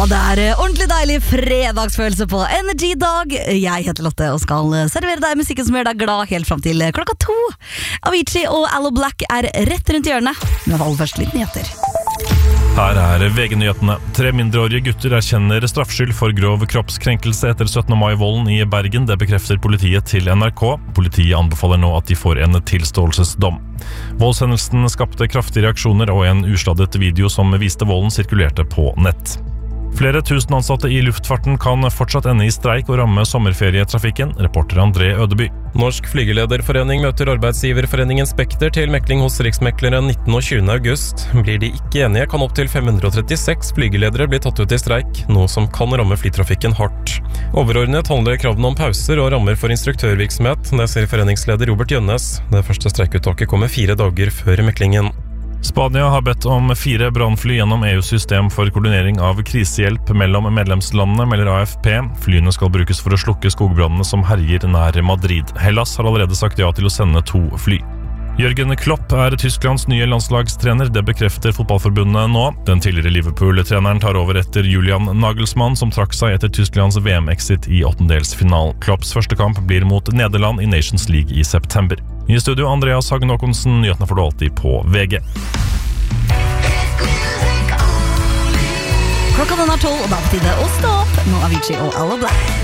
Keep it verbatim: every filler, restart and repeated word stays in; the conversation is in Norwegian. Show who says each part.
Speaker 1: det er ordentlig deilig fredagsfølelse på Energy-dag. Jeg heter Lotte og skal servere deg musikken som gjør deg glad helt frem til klokka to. Avicii og Aloe Black er rett rundt hjørnet. Men aller først litt nyheter.
Speaker 2: Her er V G-nyhetene. Tre mindreårige gutter erkjenner straffskyld for grov kroppskrenkelse etter syttende mai-volden i Bergen. Det bekrefter politiet til N R K. Politiet anbefaler nå at de får en tilståelsesdom. Voldshendelsen skapte kraftige reaksjoner, og en usladdet video som viste volden sirkulerte på nett. Flere tusen ansatte i luftfarten kan fortsatt ende i streik og ramme sommerferietrafikken, reporter André Ødeby.
Speaker 3: Norsk Flygelederforening møter arbeidsgiverforeningen Spekter til mekling hos Riksmekleren nittende og tjuende august. Blir de ikke enige, kan opp til fem hundre og trettiseks flygeledere bli tatt ut i streik, noe som kan ramme flytrafikken hardt. Overordnet handler kravene om pauser og rammer for instruktørvirksomhet, det sier foreningsleder Robert Jønnes. Det første streikuttaket kommer fire dager før meklingen.
Speaker 2: Spania har bedt om fire brannfly gjennom E U's system for koordinering av krisehjelp mellom medlemslandene, melder A F P. Flyene skal brukes for å slukke skogbrannene som herjer nær Madrid. Hellas har allerede sagt ja til å sende to fly. Jørgen Klopp er Tysklands nye landslagstrener, det bekrefter fotballforbundet nå. Den tidligere Liverpool-treneren tar over etter Julian Nagelsmann, som trakk seg etter Tysklands V M-exit i åttendelsfinalen. Klopps første kamp blir mot Nederland i Nations League i september. I studio Andreas Hagen Håkonsen, nyhetene får du alltid på V G.
Speaker 1: Klokka den er tolv, og da er det tide å stå opp. Nå Avicii og Aloe Black.